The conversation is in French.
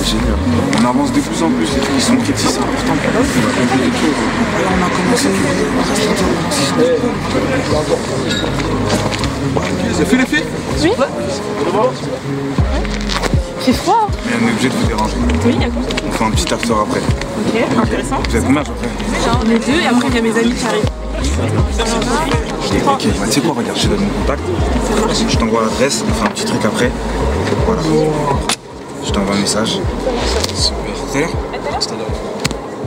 c'est génial. On avance de plus en plus, ils sont critiques, c'est important. On a compris quelque chose. Alors on a commencé Ça fait l'effet? Oui. C'est froid. Mais on est obligé de vous déranger. Oui, d'accord. On fait un petit after après. Ok, intéressant. Vous êtes combien à peu près? On est deux et après il y a mes amis qui arrivent. Ok, bah, tu sais quoi, regarde, je te donne mon contact. Je t'envoie l'adresse, on fait un petit truc après. Voilà. Je t'envoie un message. Super. À tout à l'heure.